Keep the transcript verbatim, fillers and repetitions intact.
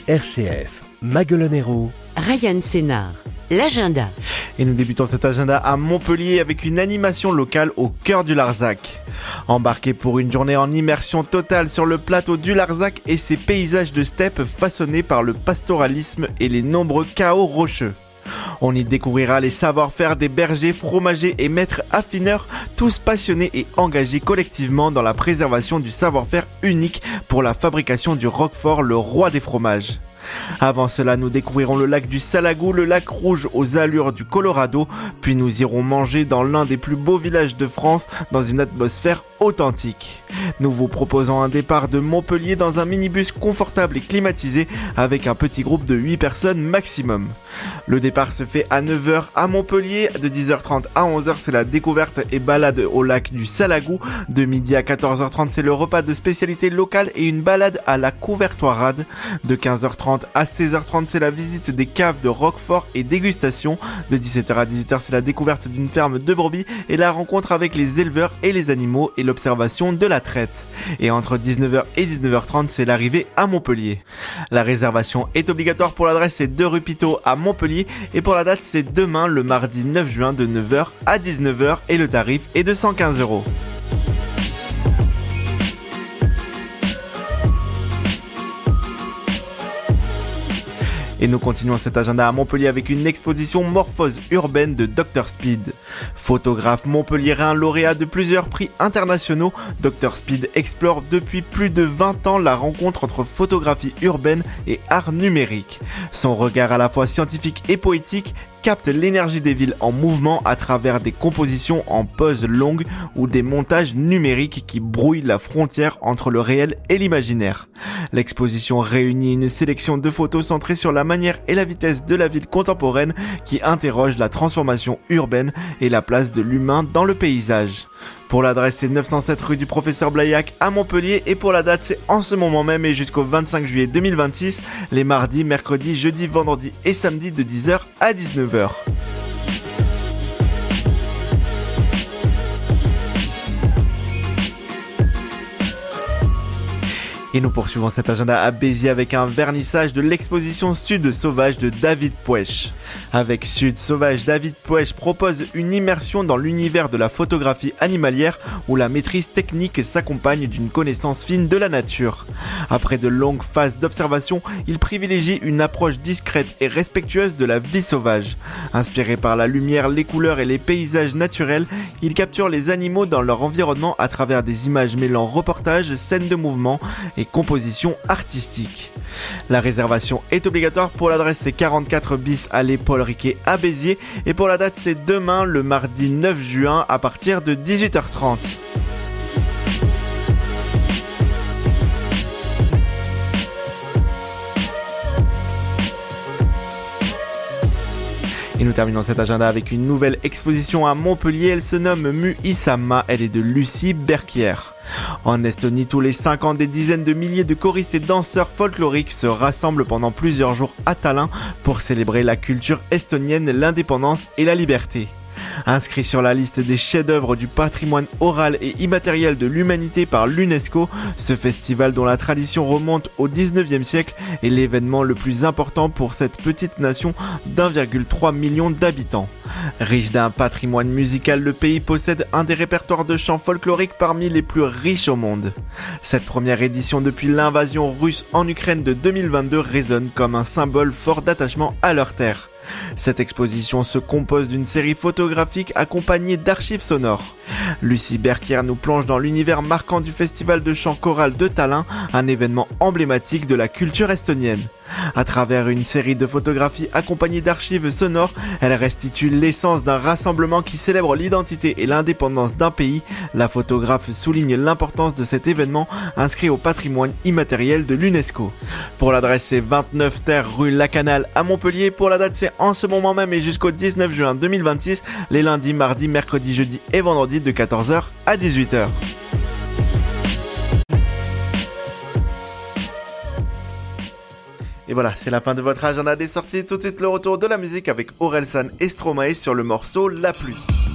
R C F, Maguelonero, Ryan Sénard, l'agenda. Et nous débutons cet agenda à Montpellier avec une animation locale au cœur du Larzac. Embarquez pour une journée en immersion totale sur le plateau du Larzac et ses paysages de steppe façonnés par le pastoralisme et les nombreux cahots rocheux. On y découvrira les savoir-faire des bergers, fromagers et maîtres affineurs, tous passionnés et engagés collectivement dans la préservation du savoir-faire unique pour la fabrication du Roquefort, le roi des fromages. Avant cela, nous découvrirons le lac du Salagou, le lac rouge aux allures du Colorado, puis nous irons manger dans l'un des plus beaux villages de France dans une atmosphère authentique. Nous vous proposons un départ de Montpellier dans un minibus confortable et climatisé avec un petit groupe de huit personnes maximum. Le départ se fait à neuf heures à Montpellier, de dix heures trente à onze heures c'est la découverte et balade au lac du Salagou, de midi à quatorze heures trente c'est le repas de spécialité locale et une balade à la couvertoirade, de quinze heures trente à seize heures trente c'est la visite des caves de Roquefort et dégustation, de dix-sept heures à dix-huit heures c'est la découverte d'une ferme de brebis et la rencontre avec les éleveurs et les animaux et l'observation de la traite. Et entre dix-neuf heures et dix-neuf heures trente c'est l'arrivée à Montpellier. La réservation est obligatoire pour l'adresse, c'est deux rue Pitot à Montpellier et pour la date c'est demain le mardi neuf juin de neuf heures à dix-neuf heures et le tarif est de cent quinze euros. Et nous continuons cet agenda à Montpellier avec une exposition morphose urbaine de docteur Speed. Photographe montpelliérain lauréat de plusieurs prix internationaux, docteur Speed explore depuis plus de vingt ans la rencontre entre photographie urbaine et art numérique. Son regard à la fois scientifique et poétique capte l'énergie des villes en mouvement à travers des compositions en pose longue ou des montages numériques qui brouillent la frontière entre le réel et l'imaginaire. L'exposition réunit une sélection de photos centrées sur la manière et la vitesse de la ville contemporaine qui interroge la transformation urbaine et la place de l'humain dans le paysage. Pour l'adresse, c'est neuf cent sept rue du Professeur Blaillac à Montpellier et pour la date, c'est en ce moment même et jusqu'au vingt-cinq juillet deux mille vingt-six, les mardis, mercredis, jeudis, vendredis et samedis de dix heures à dix-neuf heures. Et nous poursuivons cet agenda à Béziers avec un vernissage de l'exposition Sud Sauvage de David Puech. Avec Sud Sauvage, David Puech propose une immersion dans l'univers de la photographie animalière où la maîtrise technique s'accompagne d'une connaissance fine de la nature. Après de longues phases d'observation, il privilégie une approche discrète et respectueuse de la vie sauvage. Inspiré par la lumière, les couleurs et les paysages naturels, il capture les animaux dans leur environnement à travers des images mêlant reportages, scènes de mouvement et composition artistique. La réservation est obligatoire pour l'adresse c'est quarante-quatre bis allée Paul Riquet à Béziers et pour la date c'est demain le mardi neuf juin à partir de dix-huit heures trente. Et nous terminons cet agenda avec une nouvelle exposition à Montpellier, elle se nomme Mu-Isama, elle est de Lucie Berquière. En Estonie, tous les cinq ans, des dizaines de milliers de choristes et danseurs folkloriques se rassemblent pendant plusieurs jours à Tallinn pour célébrer la culture estonienne, l'indépendance et la liberté. Inscrit sur la liste des chefs-d'œuvre du patrimoine oral et immatériel de l'humanité par l'UNESCO, ce festival dont la tradition remonte au dix-neuvième siècle est l'événement le plus important pour cette petite nation d'un virgule trois million d'habitants. Riche d'un patrimoine musical, le pays possède un des répertoires de chants folkloriques parmi les plus riches au monde. Cette première édition depuis l'invasion russe en Ukraine de deux mille vingt-deux résonne comme un symbole fort d'attachement à leur terre. Cette exposition se compose d'une série photographique accompagnée d'archives sonores. Lucie Berquière nous plonge dans l'univers marquant du festival de chant choral de Tallinn, un événement emblématique de la culture estonienne. À travers une série de photographies accompagnées d'archives sonores, elle restitue l'essence d'un rassemblement qui célèbre l'identité et l'indépendance d'un pays. La photographe souligne l'importance de cet événement inscrit au patrimoine immatériel de l'UNESCO. Pour l'adresse, c'est vingt-neuf terre rue Lacanal à Montpellier. Pour la date, c'est en ce moment même et jusqu'au dix-neuf juin deux mille vingt-six, les lundis, mardis, mercredis, jeudis et vendredis de quatorze heures à dix-huit heures. Et voilà, c'est la fin de votre agenda des sorties. Tout de suite le retour de la musique avec Orelsan et Stromae sur le morceau La Pluie.